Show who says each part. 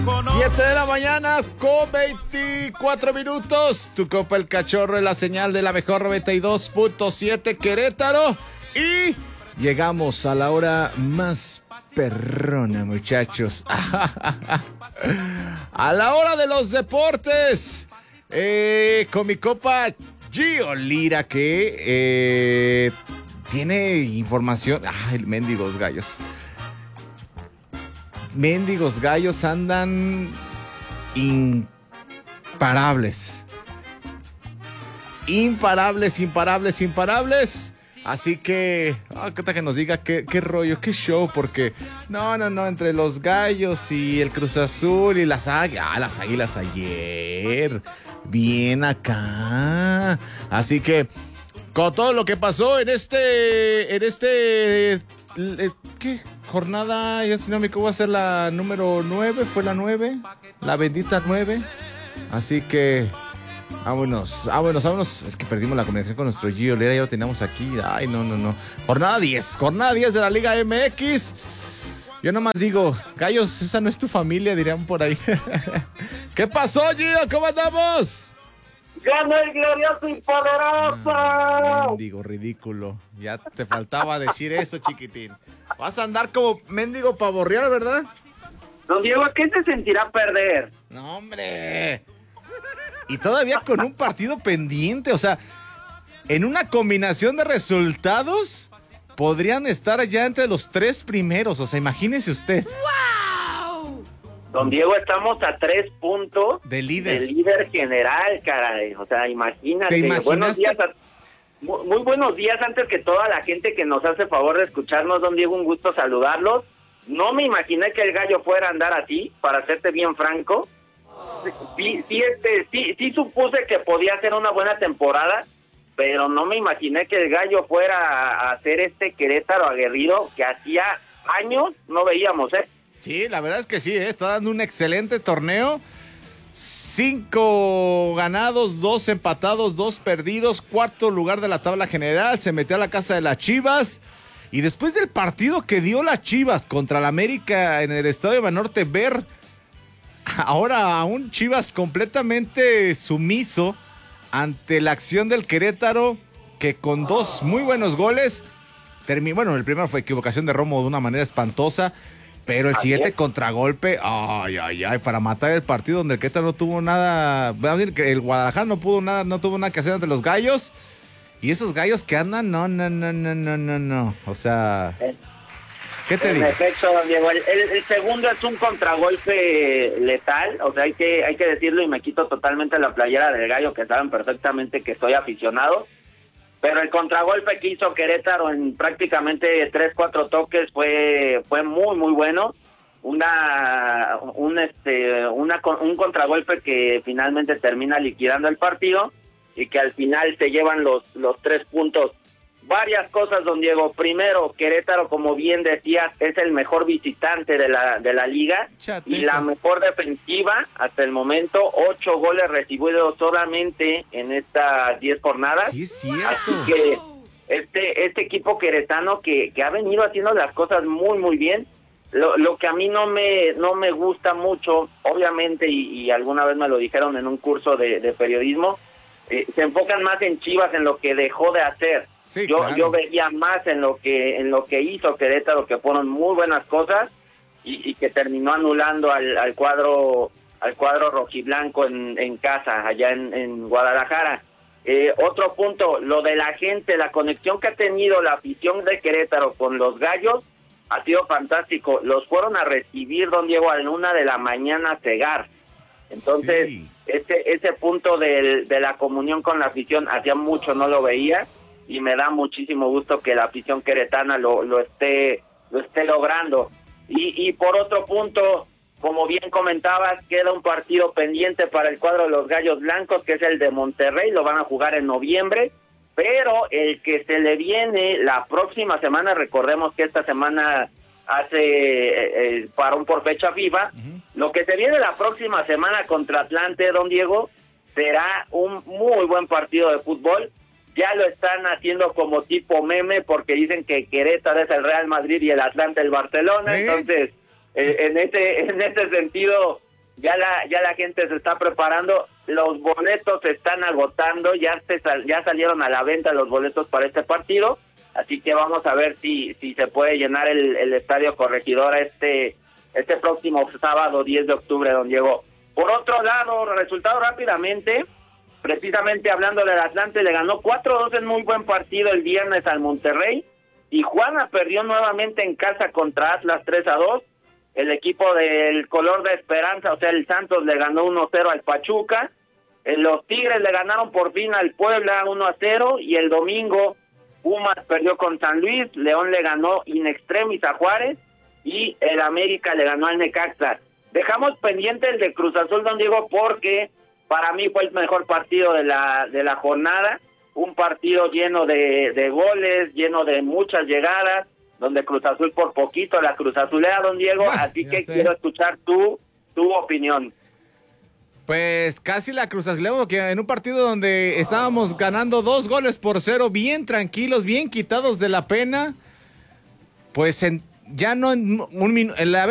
Speaker 1: 7 de la mañana con 24 minutos. Tu Copa El Cachorro es la señal de la mejor 92.7 Querétaro. Y llegamos a la hora más perrona, muchachos. A la hora de los deportes. Con mi copa Gio Lira, que tiene información. Ay, mendigos gallos. Mendigos gallos andan imparables. Imparables. Así que, ¿qué tal que nos diga qué rollo, qué show? Porque, no, entre los gallos y el Cruz Azul y las águilas. Las águilas ayer. Bien acá. Así que, con todo lo que pasó en ¿qué? Jornada, ya si no me equivoco, va a ser la número 9, fue la 9, la bendita 9. Así que, vámonos. Es que perdimos la comunicación con nuestro Gio Lira, ya lo teníamos aquí. Ay, no. Jornada 10 de la Liga MX. Yo nomás digo, gallos, esa no es tu familia, dirían por ahí. ¿Qué pasó, Gio? ¿Cómo andamos?
Speaker 2: ¡Gana el glorioso y poderoso!
Speaker 1: Mendigo ridículo. Ya te faltaba decir eso, chiquitín. Vas a andar como mendigo pavorreal, ¿verdad?
Speaker 2: Don Diego, ¿qué se sentirá perder?
Speaker 1: No, hombre. Y todavía con un partido pendiente. O sea, en una combinación de resultados podrían estar ya entre los 3 primeros. O sea, imagínese usted.
Speaker 2: ¡Wow! Don Diego, estamos a 3 puntos
Speaker 1: de líder
Speaker 2: general, caray. O sea, imagínate.
Speaker 1: ¿Te imaginaste?
Speaker 2: Buenos días muy buenos días antes que toda la gente que nos hace favor de escucharnos, don Diego, un gusto saludarlos. No me imaginé que el gallo fuera a andar así, para serte bien franco. Sí supuse que podía ser una buena temporada, pero no me imaginé que el gallo fuera a hacer este Querétaro aguerrido que hacía años no veíamos, ¿eh?
Speaker 1: Sí, la verdad es que sí, está dando un excelente torneo. 5 ganados, 2 empatados, 2 perdidos, 4º lugar de la tabla general, se metió a la casa de las Chivas. Y después del partido que dio las Chivas contra la América en el Estadio Banorte, ver ahora a un Chivas completamente sumiso ante la acción del Querétaro, que con 2 muy buenos goles terminó. Bueno, el primero fue equivocación de Romo de una manera espantosa, pero el siguiente contragolpe, ay, para matar el partido donde el Querétaro no tuvo nada, el Guadalajara no tuvo nada que hacer ante los gallos, y esos gallos que andan, no, o sea, ¿qué te digo?
Speaker 2: En efecto, don Diego, el segundo es un contragolpe letal, o sea, hay que decirlo, y me quito totalmente la playera del gallo, que saben perfectamente que soy aficionado. Pero el contragolpe que hizo Querétaro en prácticamente 3-4 toques fue muy, muy bueno. Un contragolpe que finalmente termina liquidando el partido y que al final se llevan los 3 puntos. Varias cosas, don Diego. Primero, Querétaro, como bien decías, es el mejor visitante de la liga y la mejor defensiva hasta el momento. 8 goles recibidos solamente en estas 10 jornadas.
Speaker 1: Sí, es cierto.
Speaker 2: Así que este equipo queretano que ha venido haciendo las cosas muy, muy bien. Lo que a mí no me gusta mucho, obviamente, y alguna vez me lo dijeron en un curso de periodismo, se enfocan más en Chivas, en lo que dejó de hacer.
Speaker 1: Sí,
Speaker 2: yo veía más en lo que hizo Querétaro, que fueron muy buenas cosas y que terminó anulando al cuadro rojiblanco en casa, allá en Guadalajara. Otro punto, lo de la gente, la conexión que ha tenido la afición de Querétaro con los gallos ha sido fantástico. Los fueron a recibir, don Diego, a la 1 de la mañana a cegar. Entonces,
Speaker 1: sí,
Speaker 2: ese punto de la comunión con la afición, hacía mucho no lo veía, y me da muchísimo gusto que la afición queretana lo esté logrando. Y por otro punto, como bien comentabas, queda un partido pendiente para el cuadro de los Gallos Blancos, que es el de Monterrey. Lo van a jugar en noviembre, pero el que se le viene la próxima semana, recordemos que esta semana hace parón por fecha FIFA. Lo que se viene la próxima semana contra Atlante, don Diego, será un muy buen partido de fútbol. Ya lo están haciendo como tipo meme, porque dicen que Querétaro es el Real Madrid y el Atlante el Barcelona. Entonces, en ese sentido, ya la gente se está preparando, los boletos se están agotando, ya salieron a la venta los boletos para este partido, así que vamos a ver si se puede llenar el Estadio Corregidora este próximo sábado 10 de octubre, don Diego. Por otro lado, resultado rápidamente, precisamente hablando del Atlante, le ganó 4-2 en muy buen partido el viernes al Monterrey. Tijuana perdió nuevamente en casa contra Atlas 3-2. El equipo del color de esperanza, o sea, el Santos, le ganó 1-0 al Pachuca. Los Tigres le ganaron por fin al Puebla 1-0. Y el domingo, Pumas perdió con San Luis. León le ganó in extremis a Juárez. Y el América le ganó al Necaxa. Dejamos pendiente el de Cruz Azul, don Diego, porque para mí fue el mejor partido de la jornada. Un partido lleno de goles, lleno de muchas llegadas, donde Cruz Azul por poquito la Cruz Azulea, don Diego, así que quiero escuchar tu opinión.
Speaker 1: Pues casi la Cruz Azulea, que en un partido donde estábamos ganando 2-0, bien tranquilos, bien quitados de la pena, pues ya no en la